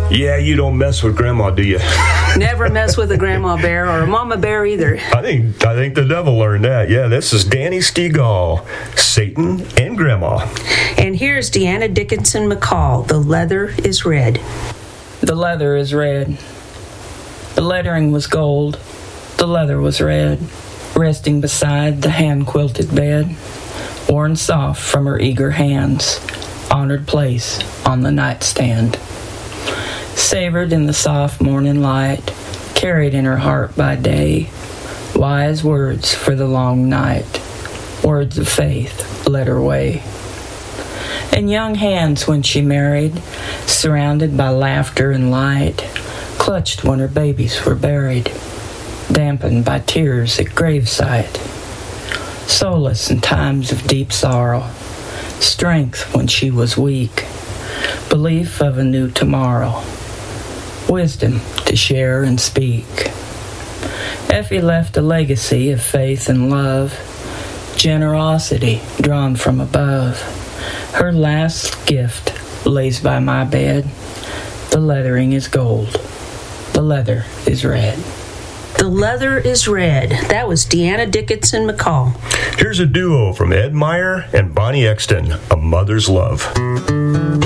Yeah, you don't mess with Grandma, do you? Never mess with a grandma bear or a mama bear either. I think the devil learned that. Yeah, this is Danny Stegall, Satan and Grandma. And here's Deanna Dickinson McCall, The Leather is Red. The leather is red. The lettering was gold. The leather was red. Resting beside the hand-quilted bed, worn soft from her eager hands, honored place on the nightstand. Savored in the soft morning light, carried in her heart by day, wise words for the long night, words of faith led her way. And young hands when she married, surrounded by laughter and light, clutched when her babies were buried, dampened by tears at graveside. Solace in times of deep sorrow, strength when she was weak, belief of a new tomorrow, wisdom to share and speak. Effie left a legacy of faith and love, generosity drawn from above. Her last gift lays by my bed. The leathering is gold. The leather is red. The Leather is Red. That was Deanna Dickinson McCall. Here's a duo from Ed Meyer and Bonnie Exton, A Mother's Love.